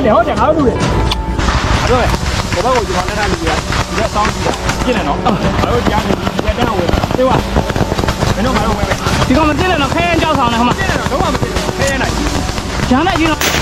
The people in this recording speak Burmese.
တယ်ဟုတ်တယ်ငါတို့လူတွေအဲ့တော့ဘယ်ဘက်ကိုကျွန်တော်တက်တာလူတွေကဒီကစောင်းကြည့်တာပြည့်တယ်နော်ငါတို့ကြားနေဒီကတန်းဝင်တယ်ဟုတ်ပါမင်းတို့ငါတို့ဝင်မယ်ဒီကောင်မပြည့်တယ်နော်ခဲရင်ကြောက်ဆောင်တယ်ဟိုမှာပြည့်တယ်တော့တော့မပြည့်ဘူးခဲရင်လိုက်ဂျမ်းလိုက်ကြီးတော့